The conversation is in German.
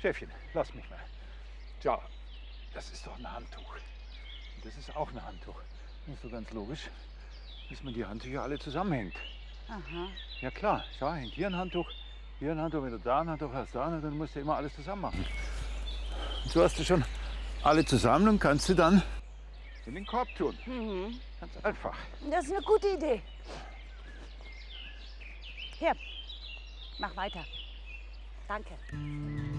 Schäfchen, lass mich mal. Tja, das ist doch ein Handtuch. Und das ist auch ein Handtuch. Das ist so ganz logisch, dass man die Handtücher alle zusammenhängt. Aha. Ja klar, schau, hängt hier ein Handtuch, wenn du da ein Handtuch hast, da, dann musst du immer alles zusammen machen. Und so hast du schon alle zusammen und kannst sie dann in den Korb tun. Ganz einfach. Das ist eine gute Idee. Hier, mach weiter. Danke.